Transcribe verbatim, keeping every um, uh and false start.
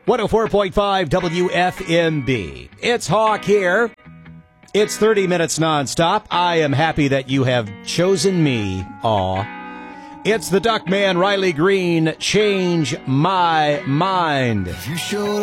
one oh four point five W F M B. It's Hawk here. It's thirty minutes nonstop. I am happy that you have chosen me. Aw. It's the Duckman, Riley Green. Change my mind. If you show